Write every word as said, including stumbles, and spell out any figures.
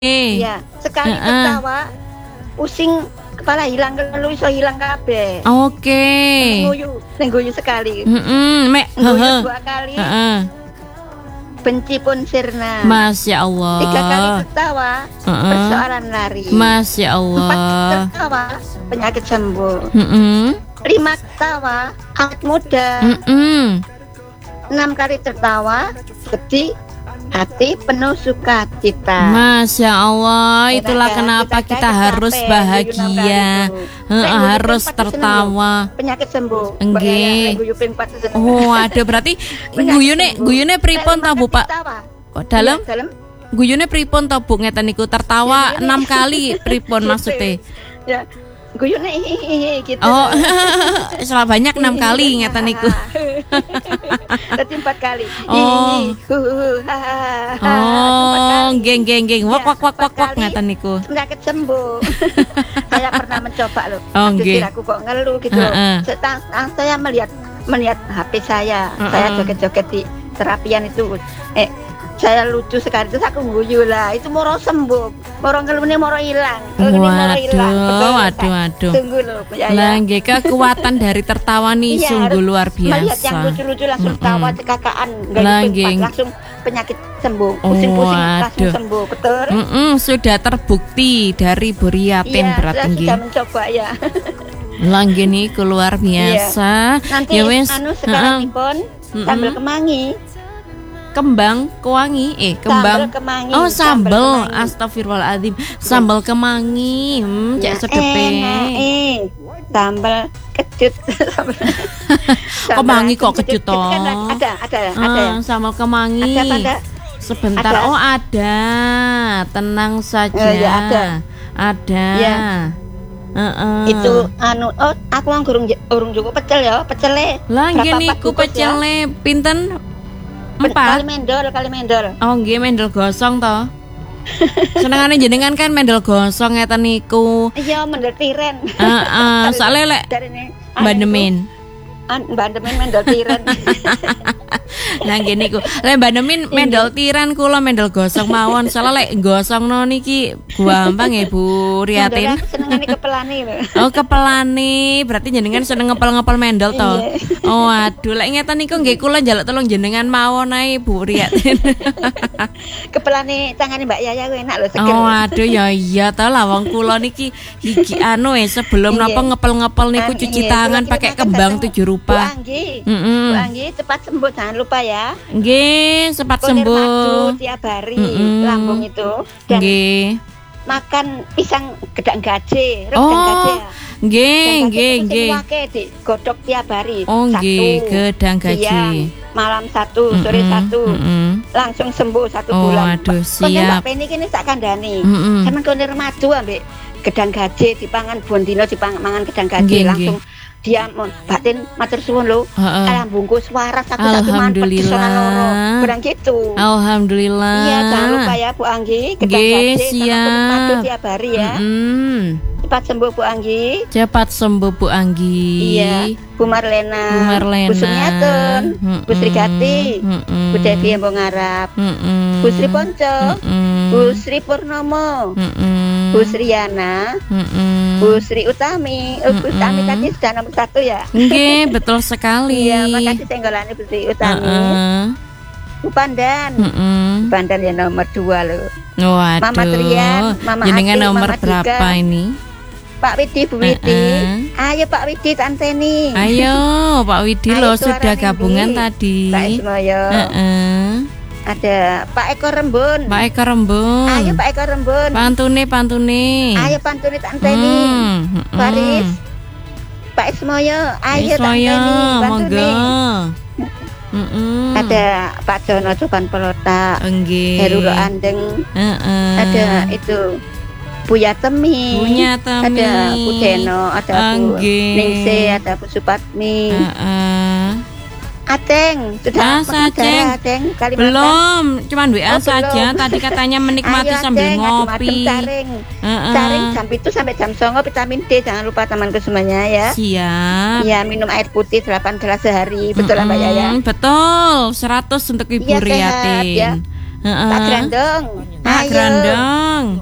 Iya, sekali Heeh. tertawa, pusing kepala hilang, kelu iso hilang kabeh. Oke. Nguyu, ning guyu sekali. Heeh, mek Nguyu heeh. dua kali, Heeh. benci pun sirna. Masya Allah. Tiga kali tertawa, Heeh. persoalan lari. Masya Empat Allah. tertawa, penyakit sembuh. Heeh. Lima tertawa, awet muda. Heeh. Enam kali tertawa, sedih, hati penuh sukacita. Masya Allah, itulah Enak, kenapa kita kita capek, harus guyu enam bahagia, kali itu. Heeh, Nek guyu harus ping empat tertawa. Penyakit sembuh. Enggih. Mbak Yaya, nek guyu ping empat seneng. Oh, ada berarti Penyakit guyune sembuh. guyune pripun Nek ta Bu lima Pak? kali tertawa. Kok dalam Iya, dalam. guyune pripun ta Bu ngeten niku tertawa Guyune- enam kali pripun maksudnya? Ya, guyune hihihi gitu. Oh, salah banyak enam kali ngeten niku. Tadi empat kali. Oh. Hihihi, hu, hu, hu, ha, ha, ha, ha. Empat Oh, kali. geng geng geng. Wak Ya, wak wak empat wak wak kali. ngeten niku. Penyakit sembuh. Saya pernah mencoba loh. Oh, Aduh, nggih. aku kok ngeluh gitu loh. Heeh. Setang- setang saya melihat melihat H P saya, Heeh. saya joget-joget di terapian itu. Eh, saya lucu sekali terus aku guyu lah. Itu moro sembuh, moro ngeluhnya moro hilang, ngeluhnya moro hilang. Waduh, Betul, waduh, Kak. waduh. Tunggu loh, Bu Yaya. Lah nggih kekuatan dari tertawa nih Iya, sungguh harus luar Melihat yang biasa. lucu-lucu langsung Mm-mm. tawa cekakaan, nggak Lah, gitu, nggih. langsung penyakit sembuh, Oh, pusing-pusing langsung waduh. sembuh, betul? Mm-mm, sudah terbukti dari Bu Riatin Iya, berarti saya nggih. sudah mencoba ya. Lah nggih niku luar biasa. Nanti Ya wis, anu heeh. sekarang pun Mm-mm. sambal kemangi, Kembang kewangi eh kembang sambal kemangi, oh sambal kemangi. astagfirullahaladzim sambal kemangi hmm cek Nah, sedepe enak, eh. Sambal kecut. Sambal- Kemangi sambal kok kecut, Itu kan toh? ada, ada, ada Ah, ya. sambal kemangi Ada apa enggak? sebentar Ada. oh ada tenang saja Eh, ya, ada. ada Ya. Heeh. Itu anu, oh aku mau urung urung juga pecel ya, pecele. lah Berapa nggih empat niku bungkus ya? pecele pinten Kali empat mendol, kali mendol. oh nggih mendel gosong toh senengane jenengan kan mendel gosong ngeten niku Iya, mendol tiren. heeh soalnya lek Dari ini. bandemin Bandemin mendol tiren. nah gini ku lek bandemin mendel tiran kula mendel gosong mawon soalnya lek gosong no niki gampang ya Bu Riatin. Aku senengane kepelane lho. Oh kepelane berarti jenengan seneng ngepel-ngepel mendel toh. Iya. Oh aduh lek ngeten niku nggih kula njaluk tolong jenengan mawon ae Bu Riatin. Kepelane tangane Mbak Yaya ku enak lho, seger. Oh aduh ya iya toh lah wong kula niki iki anu eh sebelum Iya. napa ngepel-ngepel niku An- cuci iya, tangan kula pakai kirimaken kembang datang tujuh Bu rupa. Anggi. Mm-mm. Bu Anggi cepat sembuh, jangan lupa ya. Nggih cepat Kunir madu sembuh. tiap hari, Mm-mm. lambung itu. Dan Nggih. makan pisang gedang gaje, rep Oh, gedang gaje ya. nggih, Gedang gaje nggih, itu sing nggih. wake digodhog tiap hari. Oh, nggih, Satu, gedang gaje. siang, malam satu, sore Mm-mm, satu. mm-mm. Langsung sembuh satu Oh, bulan. aduh, Konten siap. Mbak Penny kini sak kandhani. Mm-mm. Sampeyan konir madu ambek gedang gaje dipangan bondino dipangan mangan gedang gaje Nggih, langsung dia mon batin matur suwun lho. Heeh. Alam bungkus waras satu-satu manfaat Alhamdulillah. loro. Kurang gitu. Alhamdulillah. Iya, jangan lupa ya Bu Anggi, gedang Nggih, gaje sama siap. kulit madu tiap hari ya. Mm-mm. Cepat sembuh Bu Anggi. Cepat sembuh Bu Anggi. Iya, Bu Marlena. Bu Marlena. Bu Sumiaten, Mm-mm. Bu Sri Gati, Mm-mm. Bu Devi Embong Arab, Mm-mm. Bu Sri Ponco, Mm-mm. Bu Sri Purnomo, Mm-mm. Bu Sri Yana, Mm-mm. Bu Sri Utami. Oh, Bu Utami Mm-mm. tadi sudah nomor satu ya. Nggih, betul sekali. Iya, makasih senggolane Bu Sri Utami. Heeh. Bu Pandan. Mm-mm. Bu Pandan ya nomor dua loh. Waduh. Mama Trian, Mama Jenengan Ati, nomor Mama Dika. berapa ini? Pak Widi, Bu Widi. Heeh. Ayo Pak Widi tanteni. Ayo, Pak Widi Ayo, loh sudah suaranya, gabungan Bi. tadi. Pak Ismoyo. Heeh. Ada Pak Eko Rembun. Pak Eko Rembun. Ayo Pak Eko Rembun. Pantune, pantune. Ayo pantuni tanteni. Hmm, mm-mm. Faris. Pak Ismoyo. Ayo Iswaya, tanteni. monggo. Pantuni. Mm-mm. Ada Pak Jono Coban Pelota. Enggih. Herulo Andeng. Heeh. Ada itu Buya Temi. Buya Temi. Ada Bu Deno. Ada Bu Enggih. Ningsi. Ada Bu Supatmi. Heeh. Ateng. Sudah Mas apa Ateng. saudara Ateng? Kalimantan. Belum, cuman W A Oh, saja. belum. Tadi katanya menikmati Ayo, sambil Ateng, ngopi. adem-adem Saring. Heeh. Saring jam itu sampai jam songo vitamin D. Jangan lupa temanku semuanya ya. Siap. Ya, minum air putih delapan gelas sehari. Betul lah Mbak Yaya? Mm-mm, betul, seratus untuk Ibu Iya, sehat, Riatin. ya. Heeh. Tak grandong. Pak Ayo. Grandong.